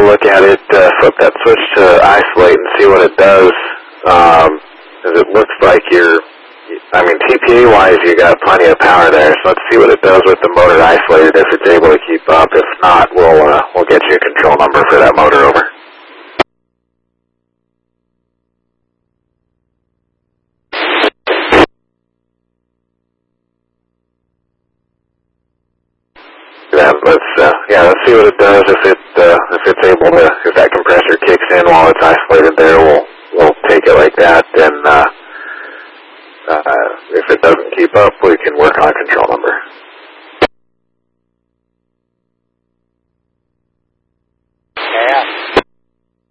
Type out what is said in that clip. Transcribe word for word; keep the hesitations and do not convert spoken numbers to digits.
a look at it, uh, flip that switch to isolate and see what it does. Um, as it looks like you're, I mean, T P A-wise, you got plenty of power there, so let's see what it does with the motor isolated, if it's able to keep up. If not, we'll, uh, we'll get you a control number for that motor over. Yeah, let's, uh, yeah, let's see what it does. If it, uh, if it's able to, if that compressor kicks in while it's isolated there, we'll, we'll take it like that. And, uh, uh, if it doesn't keep up, we can work on a control number.